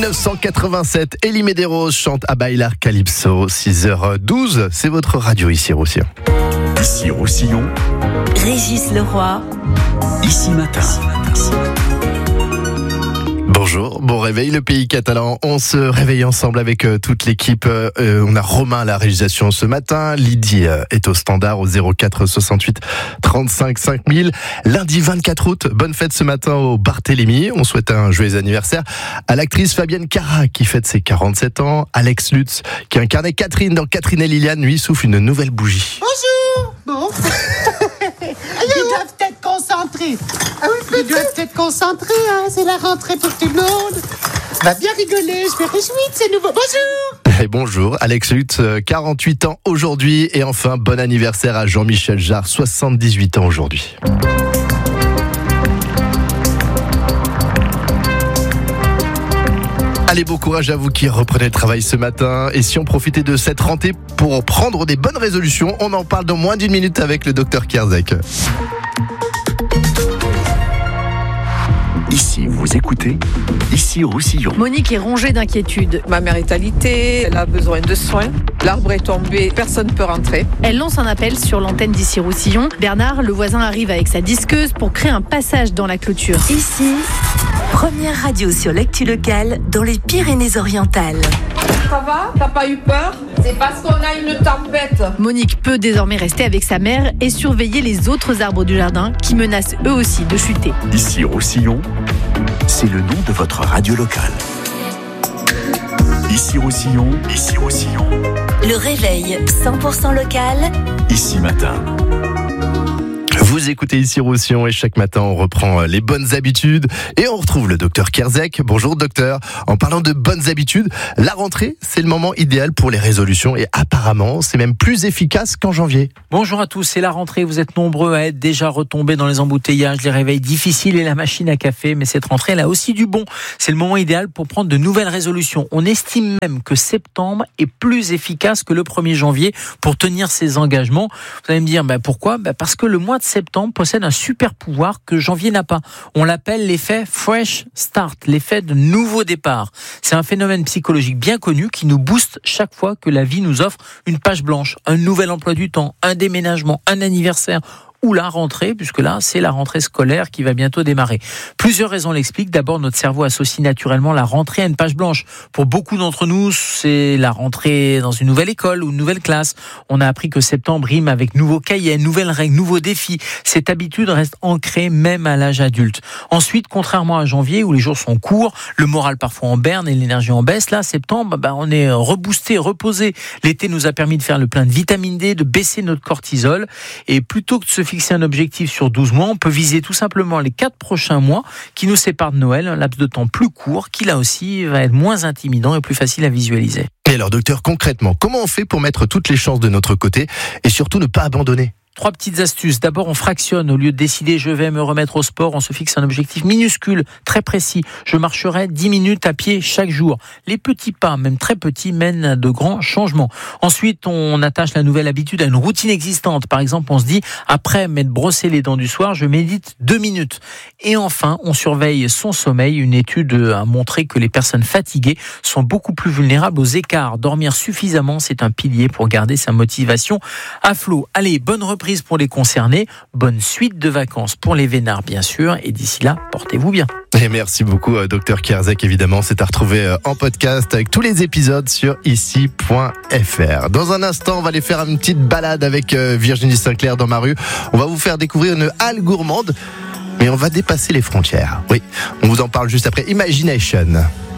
1987, Elie Medeiros chante à Bailar Calypso, 6h12, c'est votre radio ici Roussillon. Ici Roussillon, Régis Leroy, ici matin. Bonjour, bon réveil le pays catalan, on se réveille ensemble avec toute l'équipe, on a Romain à la réalisation ce matin, Lydie est au standard au 04 68 35 5000, lundi 24 août, bonne fête ce matin au Barthélemy, on souhaite un joyeux anniversaire à l'actrice Fabienne Cara qui fête ses 47 ans, Alex Lutz qui incarnait Catherine dans Catherine et Liliane, lui souffle une nouvelle bougie. Bonjour. Bon. Ils doivent être concentrés. Ah oui, ils doivent être concentrés, hein. C'est la rentrée pour tout le monde. On va bien rigoler, je me réjouis de ces nouveaux. Bonjour. Et bonjour, Alex Lutz, 48 ans aujourd'hui. Et enfin, bon anniversaire à Jean-Michel Jarre, 78 ans aujourd'hui. Allez, bon courage à vous qui reprenez le travail ce matin. Et si on profitait de cette rentrée pour prendre des bonnes résolutions, on en parle dans moins d'une minute avec le docteur Kierzek. Ici, vous écoutez, ici Roussillon. Monique est rongée d'inquiétude. Ma mère est alitée, elle a besoin de soins. L'arbre est tombé, personne ne peut rentrer. Elle lance un appel sur l'antenne d'ici Roussillon. Bernard, le voisin, arrive avec sa disqueuse pour créer un passage dans la clôture. ici, première radio sur l'actu locale dans les Pyrénées-Orientales. Ça va? T'as pas eu peur? C'est parce qu'on a une tempête. Monique peut désormais rester avec sa mère et surveiller les autres arbres du jardin qui menacent eux aussi de chuter. Ici Roussillon, c'est le nom de votre radio locale. Ici Roussillon, ici Roussillon, Le réveil 100% local. ici matin. Vous écoutez ici Roussillon et chaque matin on reprend les bonnes habitudes et on retrouve le docteur Kierzek. Bonjour docteur. En parlant de bonnes habitudes, la rentrée c'est le moment idéal pour les résolutions et apparemment c'est même plus efficace qu'en janvier. Bonjour à tous, c'est la rentrée, vous êtes nombreux à être déjà retombés dans les embouteillages, les réveils difficiles et la machine à café, mais cette rentrée elle a aussi du bon. C'est le moment idéal pour prendre de nouvelles résolutions. On estime même que septembre est plus efficace que le 1er janvier pour tenir ses engagements. Vous allez me dire, pourquoi ? Parce que le mois de septembre possède un super pouvoir que janvier n'a pas. On l'appelle l'effet Fresh Start, l'effet de nouveau départ. C'est un phénomène psychologique bien connu qui nous booste chaque fois que la vie nous offre une page blanche, un nouvel emploi du temps, un déménagement, un anniversaire ou la rentrée, puisque là, c'est la rentrée scolaire qui va bientôt démarrer. Plusieurs raisons l'expliquent. D'abord, notre cerveau associe naturellement la rentrée à une page blanche. Pour beaucoup d'entre nous, c'est la rentrée dans une nouvelle école ou une nouvelle classe. On a appris que septembre rime avec nouveaux cahiers, nouvelles règles, nouveaux défis. Cette habitude reste ancrée même à l'âge adulte. Ensuite, contrairement à janvier, où les jours sont courts, le moral parfois en berne et l'énergie en baisse, là, septembre, on est reboosté, reposé. L'été nous a permis de faire le plein de vitamine D, de baisser notre cortisol. Et plutôt que de se fixer un objectif sur 12 mois, on peut viser tout simplement les 4 prochains mois qui nous séparent de Noël, un laps de temps plus court qui là aussi va être moins intimidant et plus facile à visualiser. Et alors docteur, concrètement, comment on fait pour mettre toutes les chances de notre côté et surtout ne pas abandonner ? 3 petites astuces. D'abord, on fractionne. Au lieu de décider je vais me remettre au sport, on se fixe un objectif minuscule, très précis. Je marcherai 10 minutes à pied chaque jour. Les petits pas, même très petits, mènent à de grands changements. Ensuite, on attache la nouvelle habitude à une routine existante. Par exemple, on se dit, après m'être brossé les dents du soir, je médite 2 minutes. Et enfin, on surveille son sommeil. Une étude a montré que les personnes fatiguées sont beaucoup plus vulnérables aux écarts. Dormir suffisamment, c'est un pilier pour garder sa motivation à flot. Allez, bonne reprise pour les concernés, bonne suite de vacances pour les vénards bien sûr, et d'ici là, portez-vous bien. Et merci beaucoup docteur Kierzek, évidemment, c'est à retrouver en podcast avec tous les épisodes sur ici.fr. Dans un instant, on va aller faire une petite balade avec Virginie Sinclair dans ma rue. On va vous faire découvrir une halle gourmande, mais on va dépasser les frontières. Oui, on vous en parle juste après Imagination.